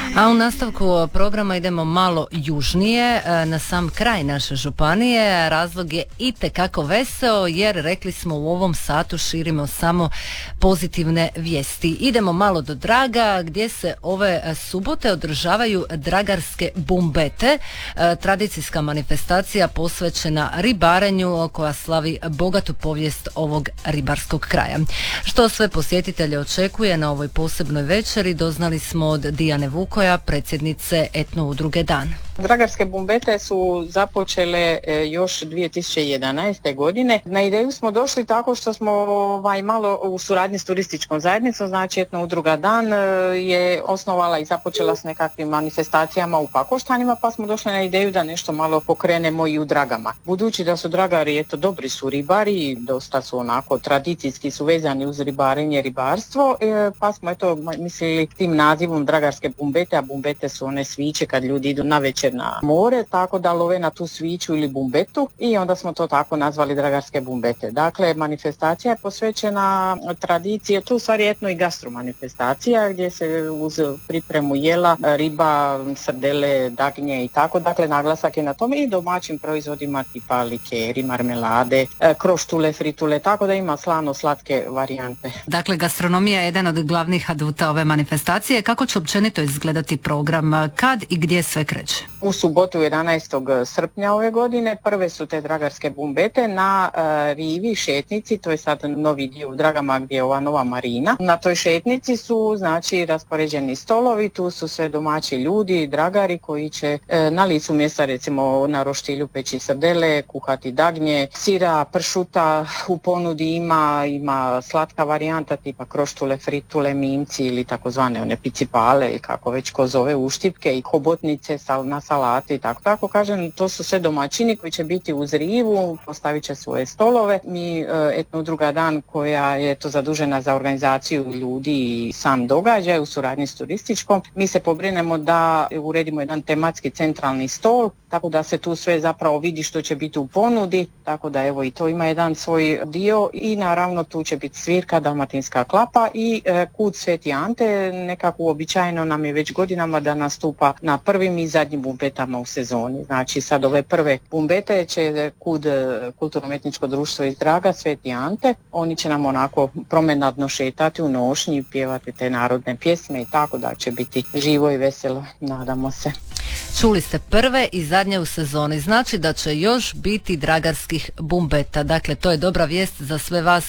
A u nastavku programa idemo malo južnije, na sam kraj naše županije. Razlog je itekako veseo jer rekli smo u ovom satu širimo samo pozitivne vijesti. Idemo malo do Draga gdje se ove subote održavaju dragarske bumbete, tradicijska manifestacija posvećena ribarenju koja slavi bogatu povijest ovog ribarskog kraja. Što sve posjetitelje očekuje na ovoj posebnoj večeri doznali smo od Dijane Vukoja, predsjednice etno udruge Dan. Dragarske bumbete su započele još 2011. godine. Na ideju smo došli tako što smo malo u suradnji s turističkom zajednicom, znači etno udruga Dan je osnovala i započela s nekakvim manifestacijama u Pakoštanima, pa smo došli na ideju da nešto malo pokrenemo i u Dragama. Budući da su Dragari, dobri su ribari, dosta su onako tradicijski su vezani uz ribarenje, ribarstvo, pa smo mislili tim nazivom Dragarske bumbete, a bumbete su one sviće kad ljudi idu navečer na more, tako da love na tu sviću ili bumbetu i onda smo to tako nazvali Dragarske bumbete. Dakle, manifestacija je posvećena tradiciji, to u stvari etno i gastro manifestacija gdje se uz pripremu jela, riba, srdele, dagnje i tako, dakle naglasak je na tome i domaćim proizvodima tipa likeri, marmelade, kroštule, fritule, tako da ima slano-slatke varijante. Dakle, gastronomija je jedan od glavnih aduta ove manifestacije. Kako će općenito izgledati program, kad i gdje sve kreće? U subotu 11. srpnja ove godine prve su te dragarske bumbete na rivi, šetnici, to je sad novi dio u Dragama gdje je ova nova marina. Na toj šetnici su raspoređeni stolovi, tu su sve domaći ljudi, dragari koji će na licu mjesta recimo na roštilju peći srdele, kuhati dagnje, sira, pršuta, u ponudi ima slatka varijanta tipa kroštule, fritule, mimci ili takozvane one picipale ili kako već ko zove, uštipke i hobotnice na salati i tako kažem, to su sve domaćini koji će biti uz rivu, postavit će svoje stolove. Mi etno udruga Dan koja je to zadužena za organizaciju ljudi i sam događaj u suradnji s turističkom, mi se pobrinemo da uredimo jedan tematski centralni stol, tako da se tu sve zapravo vidi što će biti u ponudi, tako da evo i to ima jedan svoj dio i naravno tu će biti svirka, dalmatinska klapa i kud Sveti Ante, nekako uobičajeno nam je već godinama da nastupa na prvim i zadnjim bumbetama u sezoni. Znači sad ove prve bumbete će kud kulturno-umjetničko društvo iz Draga, Sveti Ante, oni će nam onako promenadno šetati u nošnji, pjevati te narodne pjesme i tako da će biti živo i veselo, nadamo se. Čuli ste prve i zadnje u sezoni, znači da će još biti dragarskih bumbeta. Dakle, to je dobra vijest za sve vas